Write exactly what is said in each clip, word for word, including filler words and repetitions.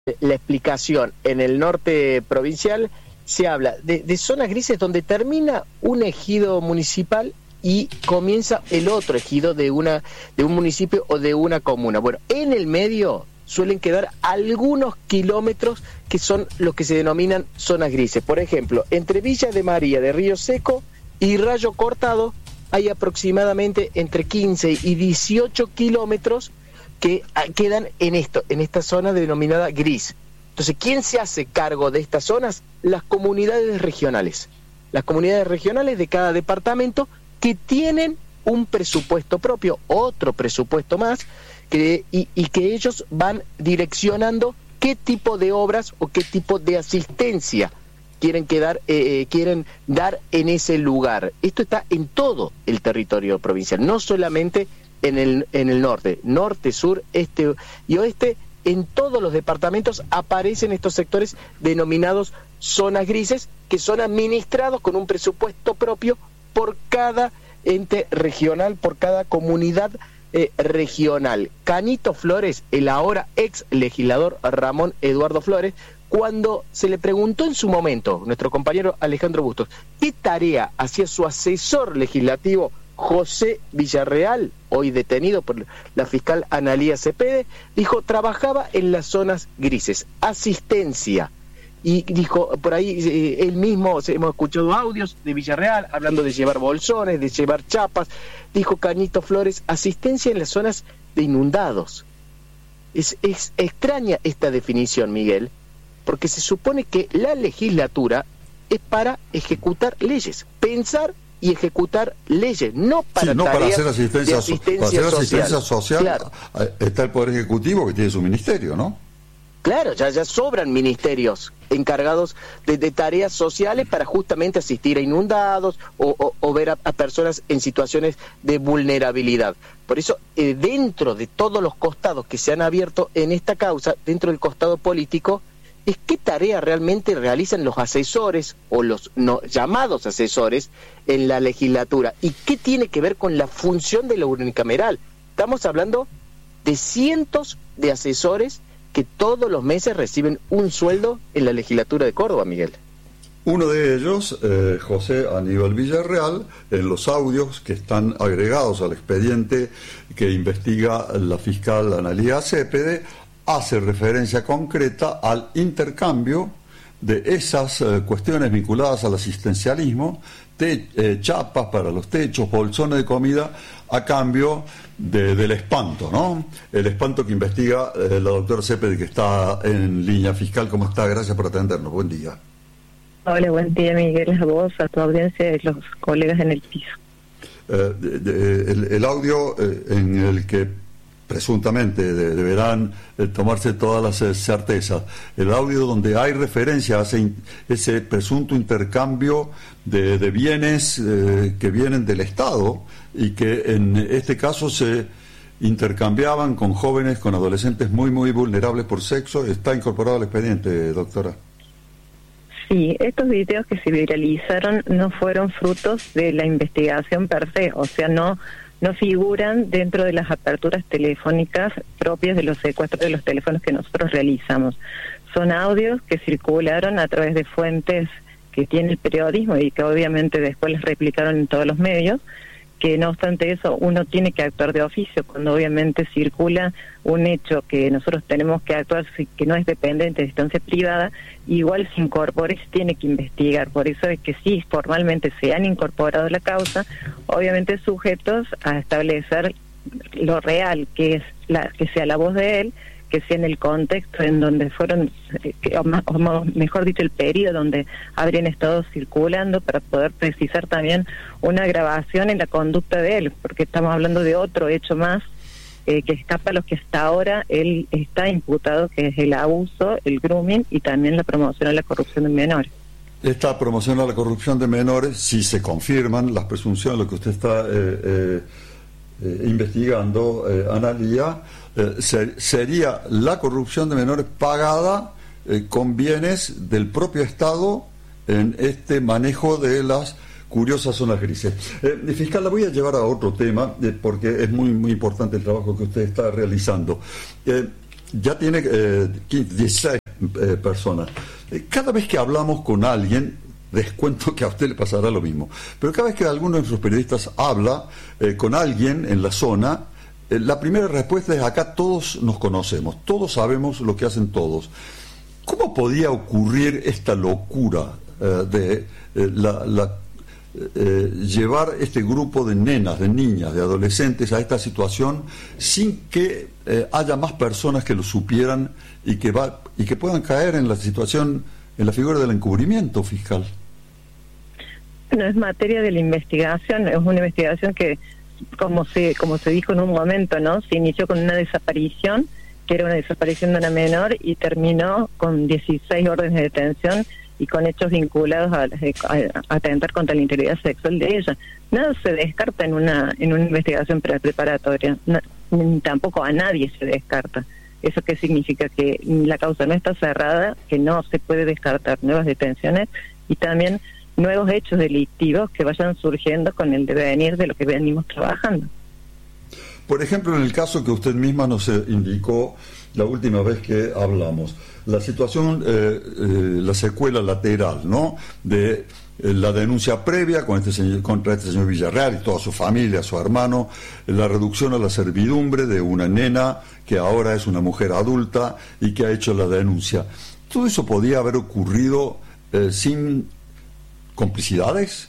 la explicación. En el norte provincial se habla de, de zonas grises donde termina un ejido municipal y comienza el otro ejido de una de un municipio o de una comuna. Bueno, en el medio suelen quedar algunos kilómetros que son los que se denominan zonas grises. Por ejemplo, entre Villa de María de Río Seco y Rayo Cortado hay aproximadamente entre quince y dieciocho kilómetros que quedan en esto, en esta zona denominada gris. Entonces, ¿quién se hace cargo de estas zonas? Las comunidades regionales. Las comunidades regionales de cada departamento que tienen un presupuesto propio, otro presupuesto más, que, y, y que ellos van direccionando qué tipo de obras o qué tipo de asistencia quieren quedar, eh, quieren dar en ese lugar. Esto está en todo el territorio provincial, no solamente en el, en el norte, norte, sur, este y oeste. En todos los departamentos aparecen estos sectores denominados zonas grises, que son administrados con un presupuesto propio por cada ente regional, por cada comunidad eh, regional. Canito Flores, el ahora ex legislador Ramón Eduardo Flores, cuando se le preguntó en su momento, nuestro compañero Alejandro Bustos, qué tarea hacía su asesor legislativo José Villarreal, hoy detenido por la fiscal Analía Cepede, dijo, trabajaba en las zonas grises, asistencia. Y dijo, por ahí, eh, él mismo, hemos escuchado audios de Villarreal, hablando de llevar bolsones, de llevar chapas. Dijo Canito Flores, asistencia en las zonas de inundados. Es, es extraña esta definición, Miguel, porque se supone que la legislatura es para ejecutar leyes, pensar y ejecutar leyes, no para, sí, no para hacer asistencia, asistencia para hacer social. asistencia social. Claro. Está el Poder Ejecutivo, que tiene su ministerio, ¿no? Claro, ya, ya sobran ministerios encargados de, de tareas sociales para justamente asistir a inundados o, o, o ver a, a personas en situaciones de vulnerabilidad. Por eso, eh, dentro de todos los costados que se han abierto en esta causa, dentro del costado político, es qué tarea realmente realizan los asesores o los no, llamados asesores en la legislatura y qué tiene que ver con la función de la unicameral. Estamos hablando de cientos de asesores que todos los meses reciben un sueldo en la legislatura de Córdoba, Miguel. Uno de ellos, eh, José Aníbal Villarreal, en los audios que están agregados al expediente que investiga la fiscal Analía Cepede, hace referencia concreta al intercambio de esas eh, cuestiones vinculadas al asistencialismo, te, eh, chapas para los techos, bolsones de comida, a cambio de, del espanto, ¿no? El espanto que investiga eh, la doctora Cepede, que está en línea. Fiscal, ¿cómo está? Gracias por atendernos. Buen día. Hola, buen día, Miguel, a vos, a tu audiencia y a los colegas en el piso. Eh, de, de, el, el audio eh, en el que presuntamente de, deberán eh, tomarse todas las eh, certezas. El audio donde hay referencia a ese, ese presunto intercambio de, de bienes eh, que vienen del Estado y que en este caso se intercambiaban con jóvenes, con adolescentes muy, muy vulnerables por sexo. ¿Está incorporado al expediente, doctora? Sí, estos videos que se viralizaron no fueron frutos de la investigación per se, o sea, no no figuran dentro de las aperturas telefónicas propias de los secuestros de los teléfonos que nosotros realizamos. Son audios que circularon a través de fuentes que tiene el periodismo y que obviamente después les replicaron en todos los medios, que no obstante eso uno tiene que actuar de oficio cuando obviamente circula un hecho que nosotros tenemos que actuar, que no es dependiente de instancia privada, igual se incorpora y se tiene que investigar. Por eso es que sí, formalmente se han incorporado a la causa, obviamente sujetos a establecer lo real, que es la que sea la voz de él, que sea en el contexto en donde fueron, o, más, o mejor dicho, el periodo donde habrían estado circulando, para poder precisar también una grabación en la conducta de él, porque estamos hablando de otro hecho más eh, que escapa a los que hasta ahora él está imputado, que es el abuso, el grooming y también la promoción a la corrupción de menores. Esta promoción a la corrupción de menores, si se confirman las presunciones, lo que usted está eh, eh, eh, investigando, eh, Analía, Eh, ser, sería la corrupción de menores pagada eh, con bienes del propio Estado en este manejo de las curiosas zonas grises. Eh, fiscal, la voy a llevar a otro tema eh, porque es muy muy importante el trabajo que usted está realizando. Eh, ya tiene eh, dieciséis eh, personas. Eh, cada vez que hablamos con alguien, descuento que a usted le pasará lo mismo, pero cada vez que alguno de nuestros periodistas habla eh, con alguien en la zona, eh, la primera respuesta es: acá todos nos conocemos, todos sabemos lo que hacen todos. ¿Cómo podía ocurrir esta locura eh, de eh, la, la, eh, llevar este grupo de nenas, de niñas, de adolescentes a esta situación sin que eh, haya más personas que lo supieran y que, va, y que puedan caer en la situación, en la figura del encubrimiento fiscal? No es materia de la investigación, es una investigación que, como se como se dijo en un momento, ¿no? Se inició con una desaparición, que era una desaparición de una menor, y terminó con dieciséis órdenes de detención y con hechos vinculados a, a, a atentar contra la integridad sexual de ella. Nada se descarta en una en una investigación preparatoria, no, ni tampoco a nadie se descarta. ¿Eso qué significa? Que la causa no está cerrada, que no se puede descartar nuevas detenciones y también nuevos hechos delictivos que vayan surgiendo con el devenir de lo que venimos trabajando. Por ejemplo, en el caso que usted misma nos indicó la última vez que hablamos, la situación, eh, eh, la secuela lateral, ¿no?, de eh, la denuncia previa con este señor, contra este señor Villarreal y toda su familia, su hermano, la reducción a la servidumbre de una nena que ahora es una mujer adulta y que ha hecho la denuncia. ¿Todo eso podía haber ocurrido eh, sin complicidades?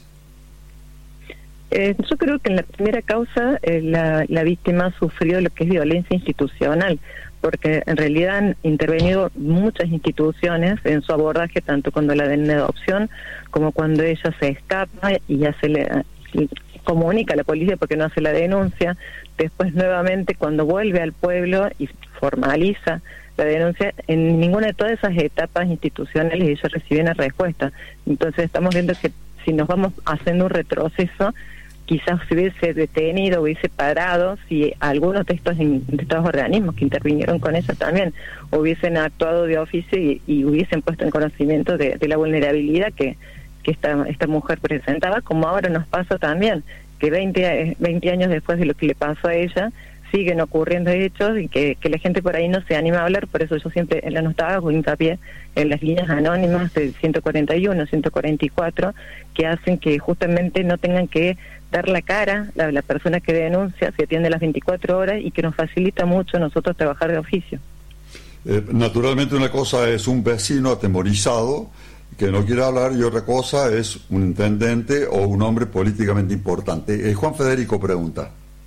Eh, yo creo que en la primera causa eh, la, la víctima ha sufrido lo que es violencia institucional, porque en realidad han intervenido muchas instituciones en su abordaje, tanto cuando la den en adopción como cuando ella se escapa y ya se le comunica a la policía porque no hace la denuncia. Después nuevamente cuando vuelve al pueblo y formaliza la denuncia, en ninguna de todas esas etapas institucionales ella recibe una respuesta. Entonces estamos viendo que si nos vamos haciendo un retroceso, quizás se hubiese detenido, hubiese parado si algunos de estos, de estos organismos que intervinieron con ella también hubiesen actuado de oficio y, y hubiesen puesto en conocimiento de, de la vulnerabilidad que, que esta, esta mujer presentaba, como ahora nos pasa también, que veinte, veinte años después de lo que le pasó a ella, siguen ocurriendo hechos y que, que la gente por ahí no se anima a hablar. Por eso yo siempre en la nota hago hincapié en las líneas anónimas del ciento cuarenta y uno, ciento cuarenta y cuatro, que hacen que justamente no tengan que dar la cara la, la persona que denuncia, se atiende las veinticuatro horas y que nos facilita mucho a nosotros trabajar de oficio. Eh, naturalmente una cosa es un vecino atemorizado que no quiere hablar y otra cosa es un intendente o un hombre políticamente importante. Eh, Juan Federico pregunta.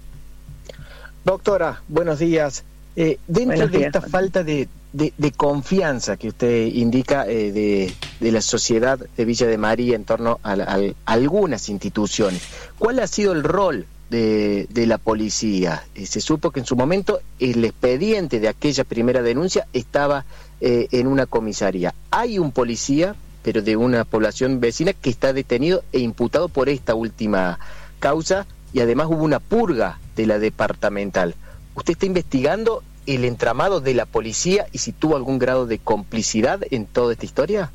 Doctora, buenos días. Eh, dentro buenos días, de esta Juan. falta de, de, de confianza que usted indica eh, de, de la sociedad de Villa de María en torno a, a, a algunas instituciones, ¿cuál ha sido el rol de, de la policía? Eh, se supo que en su momento el expediente de aquella primera denuncia estaba eh, en una comisaría. Hay un policía, pero de una población vecina, que está detenido e imputado por esta última causa, y además hubo una purga de la departamental. ¿Usted está investigando el entramado de la policía y si tuvo algún grado de complicidad en toda esta historia?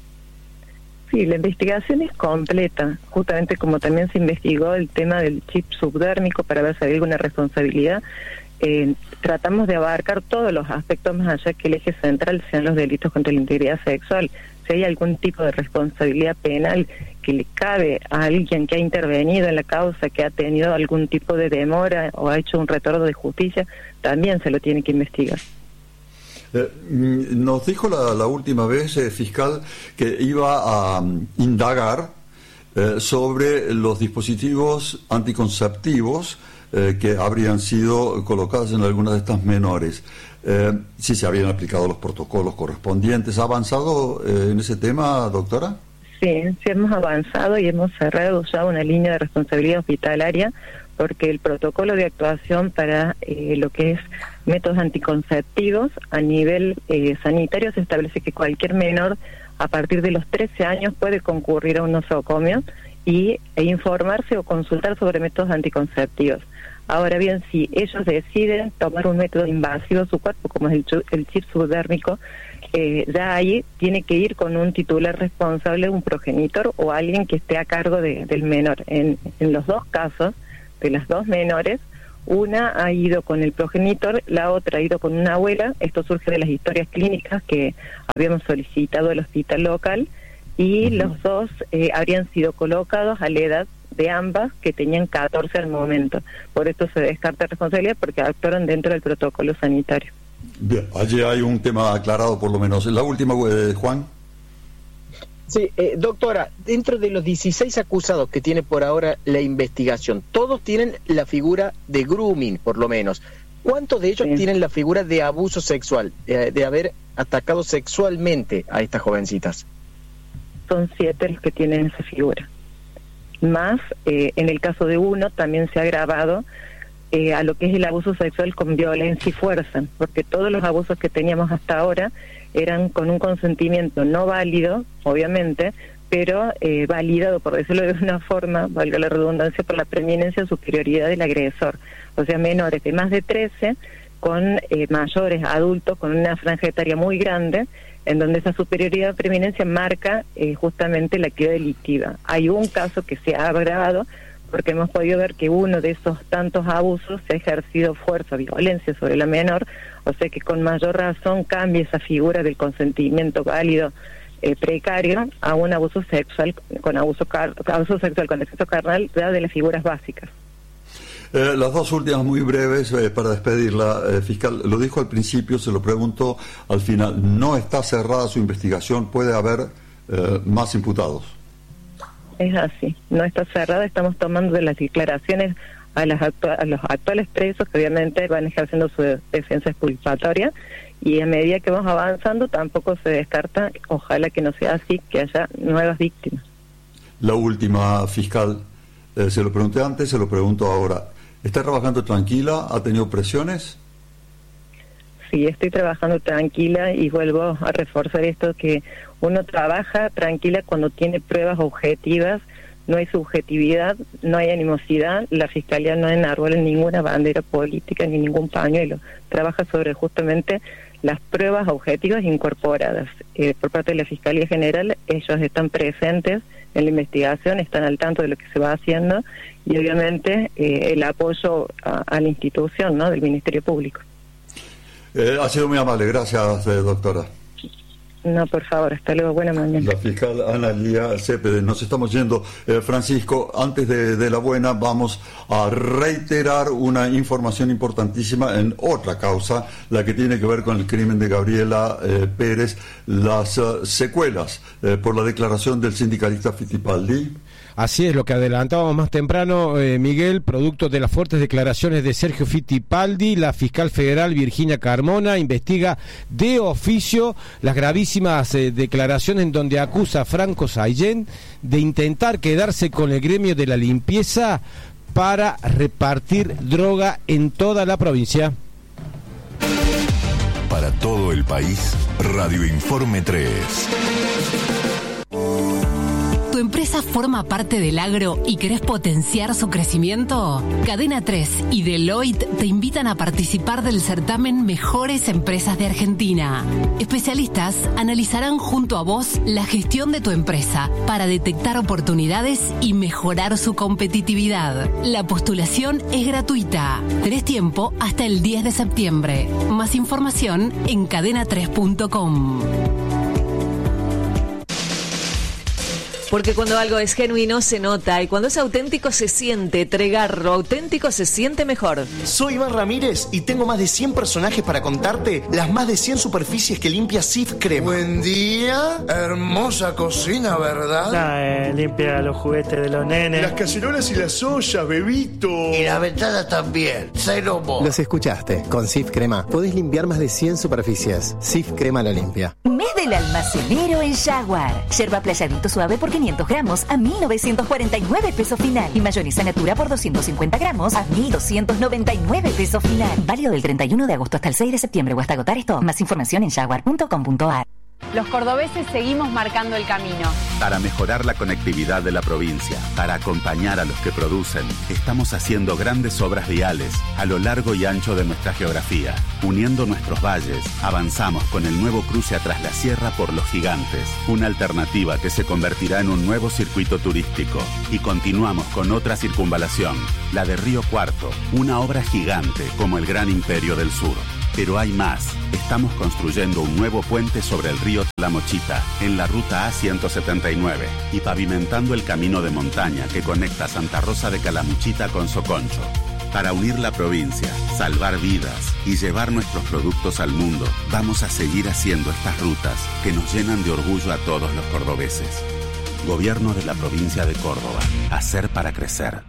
Sí, la investigación es completa, justamente como también se investigó el tema del chip subdérmico para ver si había alguna responsabilidad. Eh, tratamos de abarcar todos los aspectos más allá que el eje central sean los delitos contra la integridad sexual. Si hay algún tipo de responsabilidad penal que le cabe a alguien que ha intervenido en la causa, que ha tenido algún tipo de demora o ha hecho un retorno de justicia, también se lo tiene que investigar. Eh, nos dijo la, la última vez, eh, fiscal, que iba a um, indagar eh, sobre los dispositivos anticonceptivos eh, que habrían sido colocados en algunas de estas menores. Eh, si se habían aplicado los protocolos correspondientes. ¿Ha avanzado eh, en ese tema, doctora? Sí, sí hemos avanzado y hemos cerrado ya una línea de responsabilidad hospitalaria, porque el protocolo de actuación para eh, lo que es métodos anticonceptivos a nivel eh, sanitario se establece que cualquier menor a partir de los trece años puede concurrir a un nosocomio y e informarse o consultar sobre métodos anticonceptivos. Ahora bien, si ellos deciden tomar un método invasivo a su cuerpo, como es el, el chip subdérmico, eh, ya ahí tiene que ir con un titular responsable, un progenitor o alguien que esté a cargo de, del menor. En, en los dos casos, de las dos menores, Una ha ido con el progenitor, la otra ha ido con una abuela. Esto surge de las historias clínicas que habíamos solicitado al hospital local, y uh-huh. los dos eh, habrían sido colocados a la edad de ambas, que tenían catorce al momento. Por esto se descarta responsabilidad, porque actuaron dentro del protocolo sanitario. Bien, allí hay un tema aclarado por lo menos. La última, eh, Juan. Sí, eh, doctora, dentro de los dieciséis acusados que tiene por ahora la investigación, todos tienen la figura de grooming, por lo menos. ¿Cuántos de ellos sí. tienen la figura de abuso sexual, de, de haber atacado sexualmente a estas jovencitas? Son siete los que tienen esa figura. Más, eh, en el caso de uno, también se ha agravado eh, a lo que es el abuso sexual con violencia y fuerza, porque todos los abusos que teníamos hasta ahora eran con un consentimiento no válido, obviamente, pero eh, validado, por decirlo de una forma, valga la redundancia, por la preeminencia o superioridad del agresor. O sea, menores de más de trece con eh, mayores adultos con una franja etaria muy grande, en donde esa superioridad o preeminencia marca eh, justamente la actividad delictiva. Hay un caso que se ha agravado porque hemos podido ver que uno de esos tantos abusos se ha ejercido fuerza, violencia sobre la menor, o sea que con mayor razón cambia esa figura del consentimiento válido eh, precario a un abuso sexual con abuso, car- abuso sexual con exceso carnal de las figuras básicas. Eh, las dos últimas muy breves eh, para despedirla, eh, fiscal. Lo dijo al principio, se lo pregunto al final. ¿No está cerrada su investigación? ¿Puede haber eh, más imputados? Es así, no está cerrada. Estamos tomando de las declaraciones a, las actu- a los actuales presos, que obviamente van ejerciendo su defensa exculpatoria, y a medida que vamos avanzando tampoco se descarta, ojalá que no sea así, que haya nuevas víctimas. La última, fiscal, eh, se lo pregunté antes, se lo pregunto ahora. ¿Está trabajando tranquila? ¿Ha tenido presiones? Sí, estoy trabajando tranquila, y vuelvo a reforzar esto, que uno trabaja tranquila cuando tiene pruebas objetivas, no hay subjetividad, no hay animosidad. La Fiscalía no enarbola ninguna bandera política ni ningún pañuelo, trabaja sobre justamente las pruebas objetivas incorporadas. Eh, por parte de la Fiscalía General, ellos están presentes en la investigación, están al tanto de lo que se va haciendo, y obviamente eh, el apoyo a, a la institución, ¿no?, del Ministerio Público. Eh, ha sido muy amable, gracias, eh, doctora. No, por favor, hasta luego, buena mañana. La fiscal Analía Cepede. Nos estamos yendo. Eh, Francisco, antes de, de la buena, vamos a reiterar una información importantísima en otra causa, la que tiene que ver con el crimen de Gabriela eh, Pérez, las uh, secuelas eh, por la declaración del sindicalista Fittipaldi. Así es, lo que adelantábamos más temprano, eh, Miguel, producto de las fuertes declaraciones de Sergio Fittipaldi, la fiscal federal Virginia Carmona investiga de oficio las gravísimas eh, declaraciones en donde acusa a Franco Saillén de intentar quedarse con el gremio de la limpieza para repartir droga en toda la provincia. Para todo el país, Radio Informe tres. ¿Tu empresa forma parte del agro y querés potenciar su crecimiento? Cadena tres y Deloitte te invitan a participar del certamen Mejores Empresas de Argentina. Especialistas analizarán junto a vos la gestión de tu empresa para detectar oportunidades y mejorar su competitividad. La postulación es gratuita. Tenés tiempo hasta el diez de septiembre. Más información en cadena tres punto com. Porque cuando algo es genuino se nota, y cuando es auténtico se siente. Tregarro auténtico se siente mejor. Soy Iván Ramírez y tengo más de cien personajes para contarte las más de cien superficies que limpia Cif Crema. Buen día, hermosa cocina, ¿verdad? Ah, eh, limpia los juguetes de los nenes. Las cacerolas y las ollas, bebito. Y la ventana también, cero mo. Los escuchaste, con Cif Crema podés limpiar más de cien superficies. Cif Crema la limpia. Mes del almacenero en Jaguar. Yerba playadito suave por quinientos gramos a mil novecientos cuarenta y nueve pesos final. Y mayonesa natura por doscientos cincuenta gramos a mil doscientos noventa y nueve pesos final. Válido del treinta y uno de agosto hasta el seis de septiembre o hasta agotar esto. Más información en jaguar punto com punto a r. Los cordobeses seguimos marcando el camino. Para mejorar la conectividad de la provincia, para acompañar a los que producen, estamos haciendo grandes obras viales a lo largo y ancho de nuestra geografía. Uniendo nuestros valles, avanzamos con el nuevo cruce a Tras la Sierra por Los Gigantes, una alternativa que se convertirá en un nuevo circuito turístico. Y continuamos con otra circunvalación, la de Río Cuarto, una obra gigante como el Gran Imperio del Sur. Pero hay más. Estamos construyendo un nuevo puente sobre el río Tlamochita, en la ruta A ciento setenta y nueve, y pavimentando el camino de montaña que conecta Santa Rosa de Calamuchita con Soconcho. Para unir la provincia, salvar vidas y llevar nuestros productos al mundo, vamos a seguir haciendo estas rutas que nos llenan de orgullo a todos los cordobeses. Gobierno de la provincia de Córdoba. Hacer para crecer.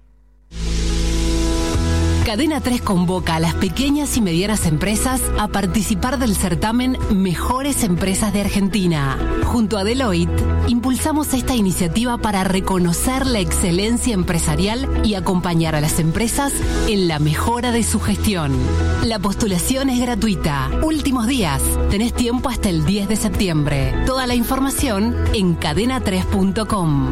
Cadena tres convoca a las pequeñas y medianas empresas a participar del certamen Mejores Empresas de Argentina. Junto a Deloitte, impulsamos esta iniciativa para reconocer la excelencia empresarial y acompañar a las empresas en la mejora de su gestión. La postulación es gratuita. Últimos días. Tenés tiempo hasta el diez de septiembre. Toda la información en cadena tres punto com.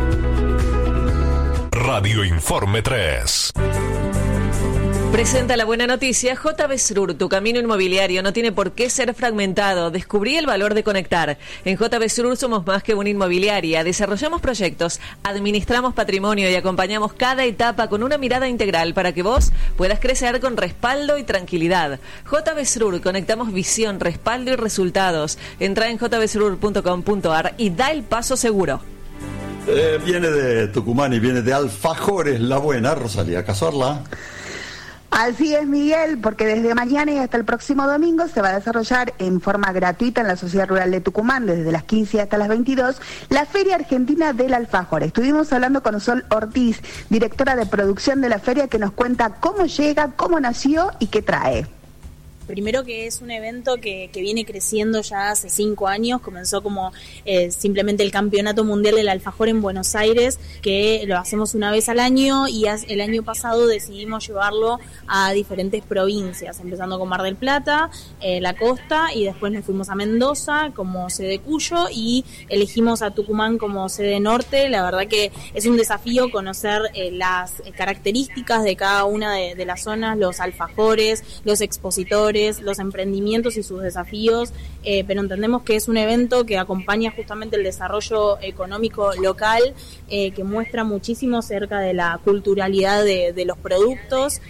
Radio Informe tres. Presenta la buena noticia. J B Srur, tu camino inmobiliario no tiene por qué ser fragmentado. Descubrí el valor de conectar. En J B Srur somos más que una inmobiliaria. Desarrollamos proyectos, administramos patrimonio y acompañamos cada etapa con una mirada integral para que vos puedas crecer con respaldo y tranquilidad. J B Srur, conectamos visión, respaldo y resultados. Entra en j b srur punto com punto a r y da el paso seguro. Eh, viene de Tucumán y viene de Alfajores La Buena, Rosalía Cazorla. Así es, Miguel, porque desde mañana y hasta el próximo domingo se va a desarrollar en forma gratuita en la Sociedad Rural de Tucumán, desde las quince hasta las veintidós, la Feria Argentina del Alfajor. Estuvimos hablando con Sol Ortiz, directora de producción de la feria, que nos cuenta cómo llega, cómo nació y qué trae. Primero que es un evento que, que viene creciendo ya hace cinco años, comenzó como eh, simplemente el Campeonato Mundial del Alfajor en Buenos Aires, que lo hacemos una vez al año, y el año pasado decidimos llevarlo a diferentes provincias, empezando con Mar del Plata, eh, la costa, y después nos fuimos a Mendoza como sede Cuyo y elegimos a Tucumán como sede norte. La verdad que es un desafío conocer eh, las características de cada una de, de las zonas, los alfajores, los expositores, los emprendimientos y sus desafíos, eh, pero entendemos que es un evento que acompaña justamente el desarrollo económico local, eh, que muestra muchísimo acerca de la culturalidad de, de los productos.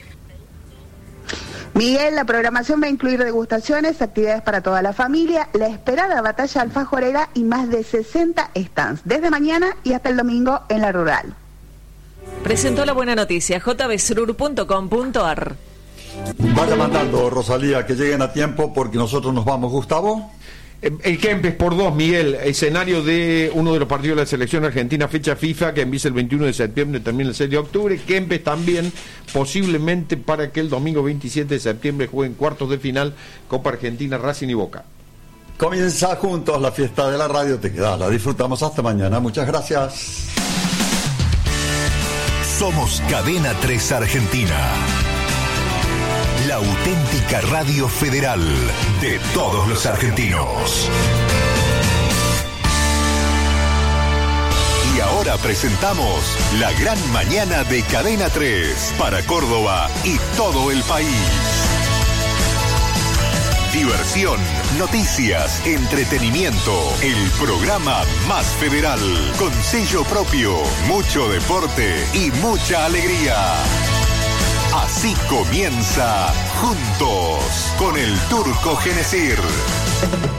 Miguel, la programación va a incluir degustaciones, actividades para toda la familia, la esperada batalla alfajorera y más de sesenta stands, desde mañana y hasta el domingo en la rural. Presentó la buena noticia, j b srur punto com punto a r. Vaya mandando, Rosalía, que lleguen a tiempo porque nosotros nos vamos. Gustavo. El Kempes por dos, Miguel, escenario de uno de los partidos de la selección argentina, fecha FIFA, que empieza el veintiuno de septiembre, termina el seis de octubre. Kempes también, posiblemente para que el domingo veintisiete de septiembre jueguen cuartos de final, Copa Argentina, Racing y Boca. Comienza juntos la fiesta de la radio, te quedas, la disfrutamos hasta mañana. Muchas gracias. Somos Cadena tres Argentina. La auténtica radio federal de todos los argentinos. Y ahora presentamos la gran mañana de Cadena tres para Córdoba y todo el país. Diversión, noticias, entretenimiento, el programa más federal, con sello propio, mucho deporte y mucha alegría. Así comienza Juntos con el Turco Genesir.